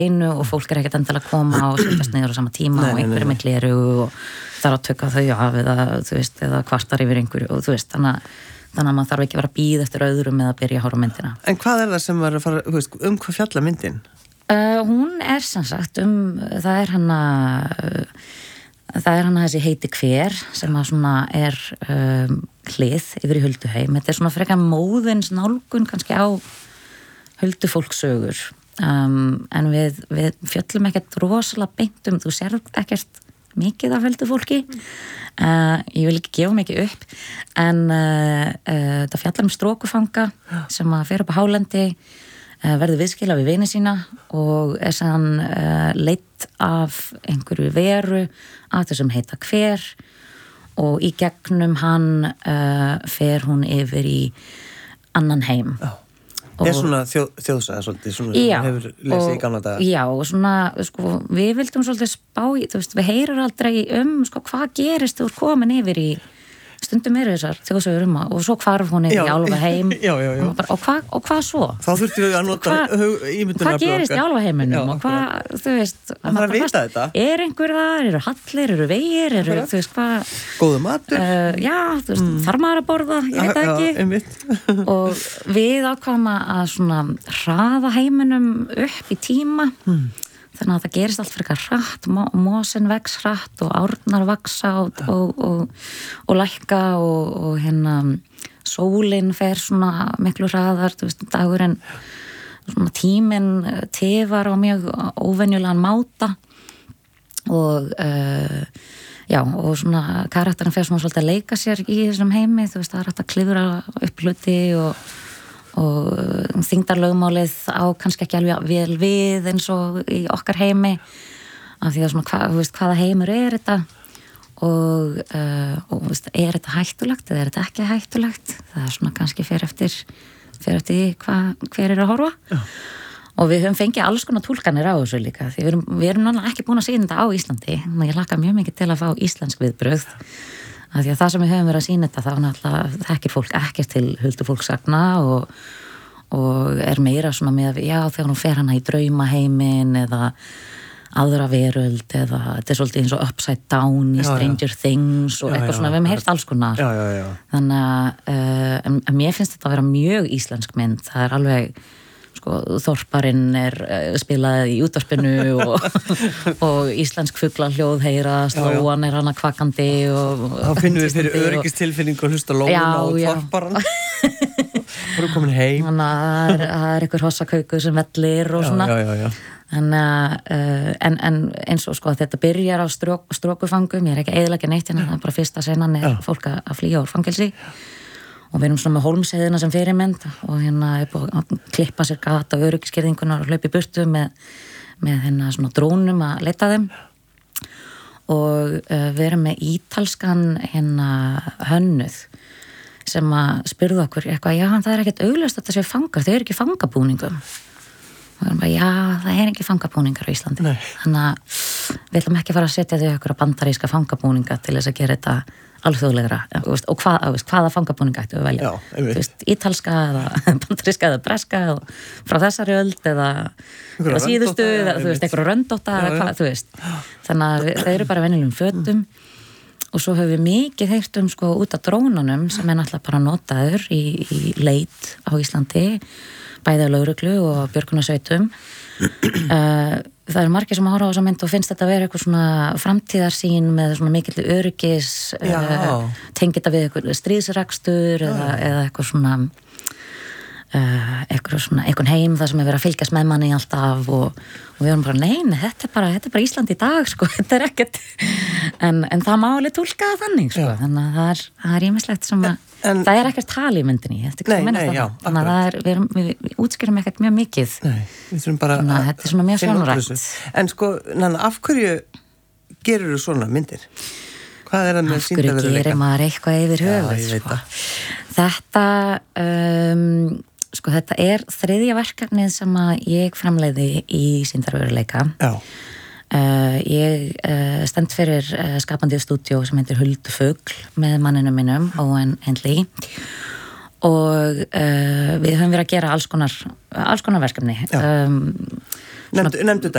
einu og fólk ekkert endilega að koma og setjast niður á sama tíma og einhverju með gleru og þarf að tökka þau af eða, þú veist, eða kvartar yfir einhverju og þú veist, þannig að maður þarf ekki að vera að bíða eftir öðrum eða að byrja að horfa á myndina. En hvað það sem var að fara, þú veist, hvað fjalla myndin? Hún sem sagt það er hana þessi heiti hver sem að svona er hlið yfir í Hulduheim. Þetta er svona frekar móðins nálgun kannski á huldufólkssögur en við fjöllum ekkert rosalega beint þú sérð ekkert mikið af huldufólki ég vil ekki gefa mikið upp en það fjallar strókufanga sem að fer upp á hálendi verður viðskila við vini sína og er sann leitt af einhverju veru af þessum heita hver og í gegnum hann fer hún yfir í annan heim. Er svona þjóðsaga svolítið, svona hefur lesið í gamla daga? Já, og svona, sko, við vildum svolítið spá í, þú veist, við heyrir aldrei sko, hvað gerist þú komin yfir í stundum þessar þjóðsögur og svo hvarf hún yfir í Álfaheim og hvað svo? Þá þurftum við að nota ímyndunarafl hvað gerist í Álfaheiminum og hvað, þú veist það er að vita þetta er einhver þar, eru hallir, eru vegir þú veist hvað góður matur já, þú veist, þarf maður að borða ég veit ekki og við ákváðum að svona hraða heiminum upp í tíma þannig að það gerist allt frekar hratt mosin vex hratt og árnar vaksa og lækka og hérna sólin fer svona miklu hraðar þú veist, dagurinn svona tíminn tifar á mjög óvenjulegan máta og já, og svona karakterinn fer svona svolítið að leika sér í þessum heimi þú veist, það er hægt að klifra upp hluti og þyngdarlögmálið á kannski ekki alveg vel við eins og í okkar heimi af því að svona, hvaða heimur er þetta og veist, er þetta hættulegt eða er þetta ekki hættulegt það er svona kannski fer eftir hver er að horfa og við höfum fengið alls konar túlkanir á þessu líka því við erum náttúrulega ekki búin að sýna þetta á Íslandi og ég hlakka mjög mikið til að fá íslensk viðbrögð af því að það sem við höfum verið að sýna þetta þá náttúrulega þekkir fólk ekkert til huldufólkssagna og er meira svona með já þegar hún fer hana í draumaheimin eða aðra veröld eða þetta er svolítið eins og Upside Down í Stranger Things og eitthvað svona, við hefum heyrt alls konar þannig að mér finnst þetta að vera mjög íslensk mynd það er alveg sko, þorparinn er spilað í útvarpinu og íslensk fuglahljóð heyrast, lóan er hana kvakandi þá finnum við fyrir öryggistilfinningu og hlusta lóan á þorparann og komin heim þannig að það er einhver hossakauku sem vellir og svona en eins og sko þetta byrjar á strókufangum ég er ekki eyðileggja neitt en það er bara fyrsta senan er fólk að flýja úr fangelsi og við erum svona með Hólmsheiðina sem fyrirmynd og hérna er búið að klippa sér gata og öryggiskerðingunar og hlaupa í burtu með hérna svona drónum að leita þeim og við erum með ítalskan hérna hönnuð sem að spurðu okkur eitthvað, já það er ekkert augljóst að þetta séu fangar, þau eru ekki fangabúningum og við erum bara, já það er ekki fangabúningar á Íslandi þannig að við ætlum ekki fara að setja þau okkur á bandaríska fangabúninga til þess að gera þetta alþjóðlegra og hvaða fangabúninga ættu við velja ítalska eða bandaríska eða breska frá þessari öld eða síðustu eða þú veist, einhverju röndóta eða hvað, þú veist þannig að þau eru bara venjulegum fötum og svo höfum við mikið heyrt sko út af drónunum sem er náttúrulega bara notaður í leit á Íslandi bæði á lögreglu og björgunarsveitum það eru margir sem horfa á þessa mynd og finnst þetta að vera eitthvað svona framtíðarsýn með svona mikill öryggis tengið þetta við eitthvað stríðsrekstur eða eitthvað svona einhvern heim það sem er verið að fylgjast með manni alltaf og við erum bara, nei, þetta er bara Ísland í dag, sko, þetta er ekkert en það má alveg túlka þannig, sko, þannig að það er ýmislegt sem að, það er ekkert tal í myndinni, þannig að við útskýrum ekkert mjög mikið við þurfum bara þetta er svona mjög sjónurætt. En sko, af hverju gerur þú svona myndir? Hvað er það með sýndarveruleika? Af hverju gerir maður eitthvað yfir höfuð, sko? Þetta sko þetta er þriðja verkefnið sem að ég framleiði í sýndarveruleika ég stend fyrir skapandi stúdíó sem heitir Huldufugl með manninum mínum Owen Hindley og við höfum verið að gera alls konar verkefni nefndu